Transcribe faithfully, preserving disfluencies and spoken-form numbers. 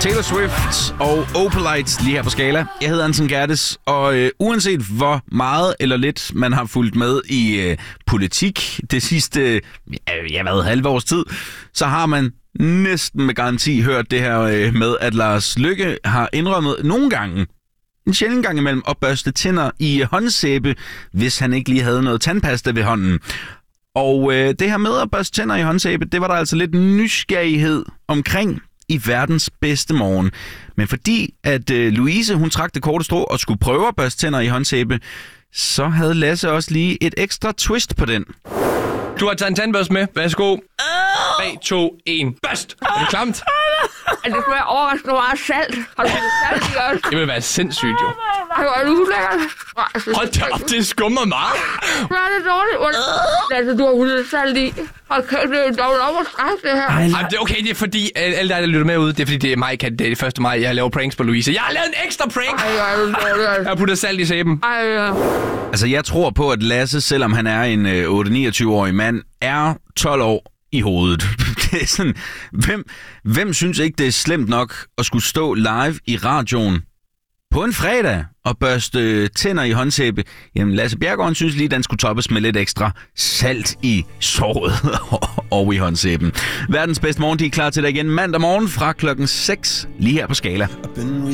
Taylor Swift og Opalite lige her på Skala. Jeg hedder Anton Gerdes, og øh, uanset hvor meget eller lidt man har fulgt med i øh, politik det sidste, øh, jeg ved, halve års tid, så har man næsten med garanti hørt det her øh, med, at Lars Løkke har indrømmet nogle gange, en sjældent gang imellem, at børste tænder i håndsæbe, hvis han ikke lige havde noget tandpasta ved hånden. Og øh, det her med at børste tænder i håndsæbe, det var der altså lidt nysgerrighed omkring i verdens bedste morgen. Men fordi at øh, Louise, hun trak det korte strå og skulle prøve at børste tænder i håndsæbe, så havde Lasse også lige et ekstra twist på den. Du har taget en tandbørste med. Værsgo. tre, to, et. Børst! Er det klamt? Det skulle være overraskende meget salt. Har du fået salt i også? Det vil være sindssygt, jo. Ej, hvor er det ulækkert. Hold da op, det skummer meget. Hvor er det dårligt. Altså, du har puttet salt i. Hold kæft, det er jo dårligt op at straffe det her. Ej, det er okay, det er fordi, alle der, der lytter med ud, det er fordi, det er mig, det er det første maj, jeg laver pranks på Louise. Jeg har lavet en ekstra prank! Ej, hvor er det dårligt. Jeg har puttet salt i sæben. Ej, ja. Altså, jeg tror på, at Lasse, selvom han er en øh, otte niogtyve-årig mand, er tolv år i hovedet. Det er sådan, hvem, hvem synes ikke, det er slemt nok at skulle stå live i radioen på en fredag og børste tænder i håndsæbe? Jamen, Lasse Bjergården synes lige, den skulle toppes med lidt ekstra salt i såret og i håndsæben. Verdens bedste morgen, de er klar til dig igen mandag morgen fra klokken seks, lige her på Skala.